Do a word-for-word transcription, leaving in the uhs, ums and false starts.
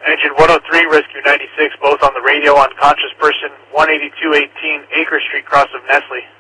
Engine one oh three, Rescue ninety-six, both on the radio, unconscious person, one eighty-two eighteen Acre Street, cross of Nestle.